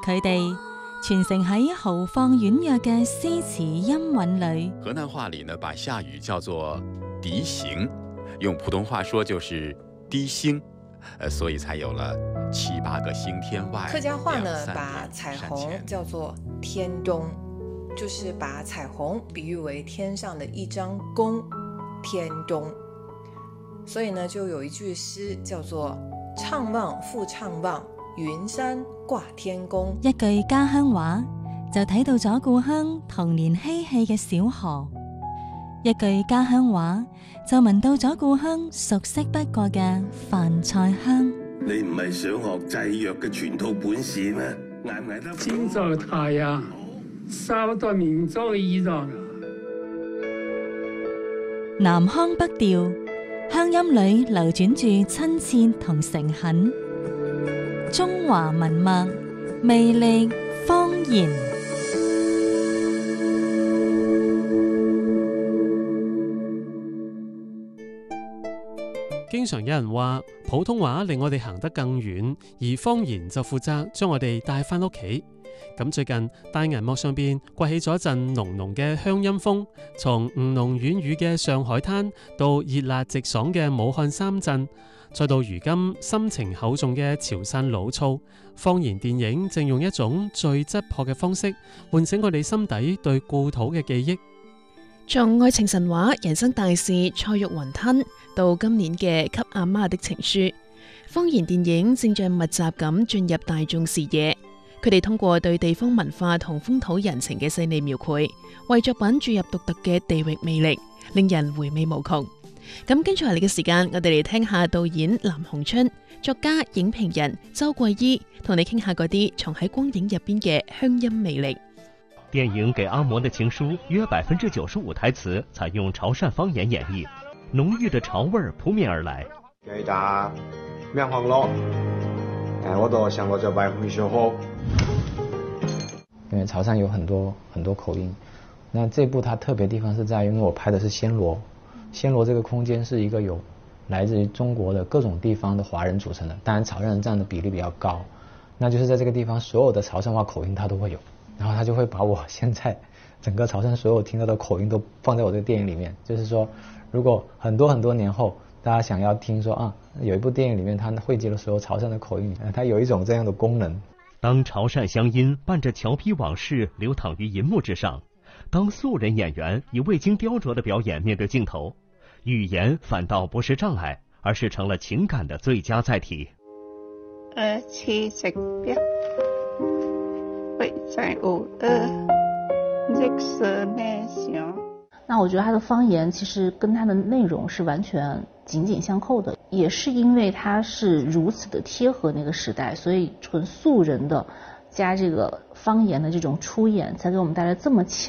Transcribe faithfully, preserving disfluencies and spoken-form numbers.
佢哋傳承喺豪放婉約嘅詩詞音韻裏。 河南話裡呢，把下雨叫做笛形，用普通話說就是滴星，呃，所以才有了七八個星天外。 客家話呢，把彩虹叫做天東，就是把彩虹比喻為天上的一張弓，天東。所以呢，就有一句詩叫做怅望復怅望，雲山掛天宮。 一句家鄉話就睇到咗故鄉童年嬉戲嘅小河，一句家鄉話就聞到咗故鄉熟悉不過嘅飯菜香。 你唔係想學製藥嘅全套本事咩？捱唔捱得？ 今朝太陽燒到面中嘅衣裳。 南腔北調，鄉音裏流轉住親切同誠懇，中華文脈，魅力方言。 經常有人話普通話令我哋行得更遠，而方言就負責將我哋帶翻屋企。咁最近大銀幕上邊颳起咗一陣濃濃嘅鄉音風，從吳儂軟語嘅上海灘到熱辣直爽嘅武漢三鎮，再到如今深情厚重嘅潮汕老醋，方言電影正用一種最質樸嘅方式喚醒我哋心底對故土嘅記憶。 從愛情神話、人生大事、菜肉雲吞到今年嘅給阿媽的情書，方言電影正在密集咁進入大眾視野。佢哋通過對地方文化同風土人情嘅細膩描繪，為作品注入獨特嘅地域魅力，令人回味無窮。咁跟住嚟嘅時間，我哋嚟聽下導演藍鴻春、作家、影評人周桂姨同你傾下嗰啲藏喺光影入邊嘅鄉音魅力。 電影《給阿嬤的情書》約百分之九十五台詞採用潮汕方言演繹，濃郁的潮味撲面而來。 一打棉黃咯，哎，我都想過這白回小河。 因為潮汕有很多很多口音，那這部它特別地方是在於，因為我拍的是暹羅，暹羅這個空間是一個有來自於中國的各種地方的華人組成的，當然潮汕人佔的比例比較高，那就是在這個地方所有的潮汕話口音它都會有，然後他就會把我現在整個潮汕所有聽到的口音都放在我這個電影裡面，就是說如果很多很多年後大家想要聽說啊，有一部電影裡面它匯集了所有潮汕的口音，它有一種這樣的功能。 當潮汕鄉音伴着俏皮往事流淌於銀幕之上，當素人演員以未經雕琢的表演面對鏡頭，語言反倒不是障礙，而是成了情感的最佳載體。 二七食表，會在五二，歷史內想。 那我覺得它的方言其實跟它的內容是完全緊緊相扣的，也是因為它是如此的貼合那個時代，所以純素人的加這個方言的這種出演，才給我們帶來這麼強